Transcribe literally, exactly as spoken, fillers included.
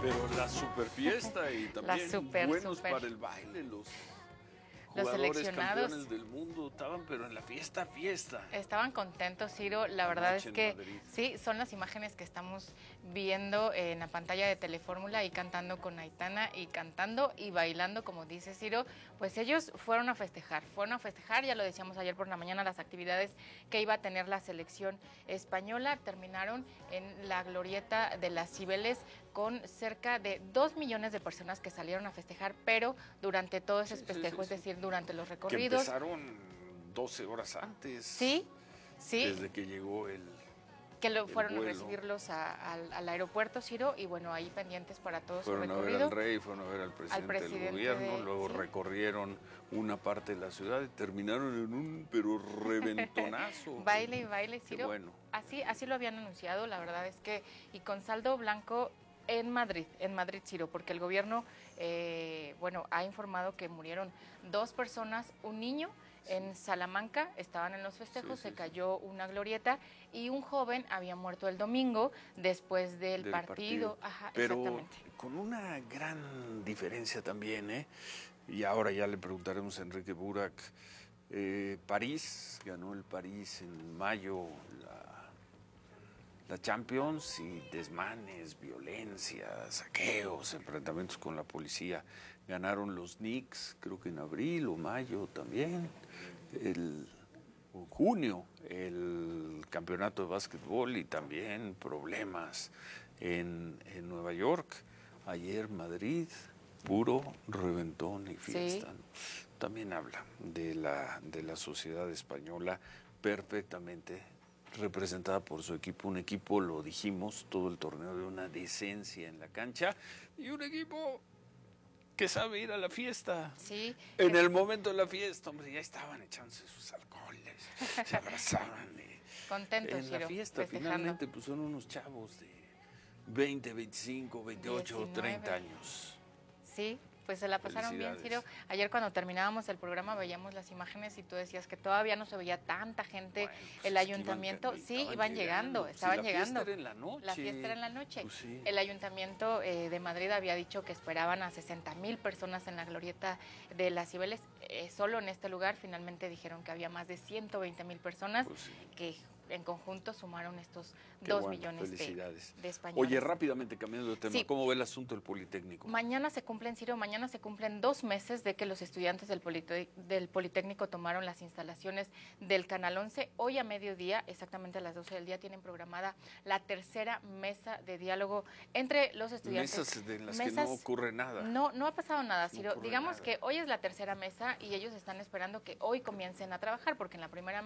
Pero la super fiesta y también super, buenos super. para el baile, los Los jugadores seleccionados campeones del mundo estaban, pero en la fiesta, fiesta. estaban contentos, Ciro. La verdad Anoche es en que Madrid. sí, son las imágenes que estamos viendo en la pantalla de Telefórmula y cantando con Aitana y cantando y bailando, como dice Ciro. Pues ellos fueron a festejar, fueron a festejar, ya lo decíamos ayer por la mañana, las actividades que iba a tener la selección española terminaron en la glorieta de las Cibeles con cerca de dos millones de personas que salieron a festejar, pero durante todo ese Sí, sí, festejo, sí, es sí. decir, durante los Que recorridos. empezaron doce horas antes. Sí, sí. Desde que llegó el Que lo el fueron vuelo. a recibirlos a- al, al aeropuerto, Ciro, y bueno, ahí pendientes para todo Fueron su a ver recorrido. al rey, fueron a ver al presidente, presidente del gobierno, de- luego sí. recorrieron una parte de la ciudad y terminaron en un pero reventonazo. Baile y baile, Qué Ciro. bueno. Así, así lo habían anunciado, la verdad es que, y con saldo blanco en Madrid, en Madrid, Ciro, porque el gobierno, eh, bueno, ha informado que murieron dos personas, un niño en Salamanca, estaban en los festejos, Sí, sí, se sí. cayó una glorieta y un joven había muerto el domingo después del, Del partido. Ajá, Pero exactamente. con una gran diferencia también, ¿eh? Y ahora ya le preguntaremos a Enrique Burak. Eh, París, ganó el París en mayo la, la Champions y desmanes, violencia, saqueos, enfrentamientos con la policía. Ganaron los Knicks, creo que en abril o mayo también. El en junio el campeonato de básquetbol y también problemas en, en Nueva York. Ayer Madrid, puro reventón y fiesta. Sí. ¿No? También habla de la, de la sociedad española perfectamente representada por su equipo. Un equipo, lo dijimos, todo el torneo de una decencia en la cancha y un equipo que sabe ir a la fiesta. Sí. En que- el momento de la fiesta, hombre, ya estaban echándose sus alcoholes, se abrazaban. Y Contentos, en la Ciro, fiesta, festejando. finalmente, pues son unos chavos de veinte, veinticinco, veintiocho, diecinueve. treinta años. Sí, pues se la pasaron bien, Ciro. Felicidades. Ayer cuando terminábamos el programa veíamos las imágenes y tú decías que todavía no se veía tanta gente. Bueno, pues el es que ayuntamiento, iban- sí, estaban iban llegando, llegando, pues, estaban y la llegando. fiesta era en la noche. La fiesta era en la noche. Pues sí. El ayuntamiento eh, de Madrid había dicho que esperaban a sesenta mil personas en la glorieta de las Cibeles. Eh, solo en este lugar finalmente dijeron que había más de ciento veinte mil personas Pues sí. que en conjunto sumaron estos Qué dos bueno, millones de, felicidades. de españoles. Oye, rápidamente cambiando de tema, Sí. ¿cómo ve el asunto del Politécnico? Mañana se cumplen, Ciro, mañana se cumplen dos meses de que los estudiantes del, Polite- del Politécnico tomaron las instalaciones del Canal once. Hoy a mediodía, exactamente a las doce del día, tienen programada la tercera mesa de diálogo entre los estudiantes. Mesas en las que no ocurre nada. No, no ha pasado nada, No Ciro. ocurre Digamos nada. que hoy es la tercera mesa y ellos están esperando que hoy comiencen a trabajar, porque en la primera